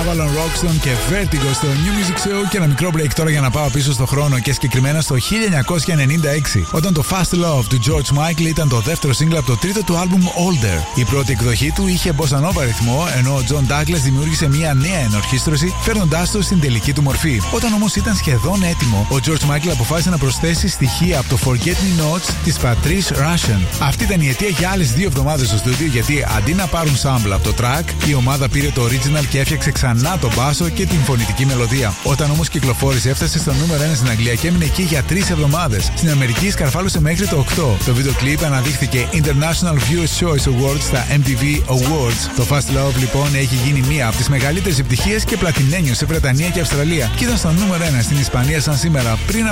Avalon Roxton και Vertigo στο New Music Show. Και ένα μικρό break τώρα για να πάω πίσω στο χρόνο και συγκεκριμένα στο 1996, όταν το Fast Love του George Michael ήταν το δεύτερο single από το τρίτο του άλμπουμ Older. Η πρώτη εκδοχή του είχε bossa nova ρυθμό, ενώ ο John Douglas δημιούργησε μια νέα ενορχήστρωση, φέρνοντάς το στην τελική του μορφή. Όταν όμως ήταν σχεδόν έτοιμο, ο George Michael αποφάσισε να προσθέσει στοιχεία από το Forget Me Nots της Patrice Rushen. Αυτή ήταν η αιτία για άλλες 2 εβδομάδες στο στούντιο, γιατί αντί να πάρουν sample από το track, η ομάδα πήρε το original και έφτιαξε ξανά τον μπάσο και την φωνητική μελωδία. Όταν όμως κυκλοφόρησε, έφτασε στο νούμερο 1 στην Αγγλία και έμεινε εκεί για 3 εβδομάδες. Στην Αμερική σκαρφάλωσε μέχρι το 8. Το βίντεο κλιπ αναδείχθηκε International Viewers Choice Awards στα MTV Awards. Το Fast Love λοιπόν έχει γίνει μία από τις μεγαλύτερες επιτυχίες και πλατινένιο σε Βρετανία και Αυστραλία και ήταν στο νούμερο 1 στην Ισπανία σαν σήμερα πριν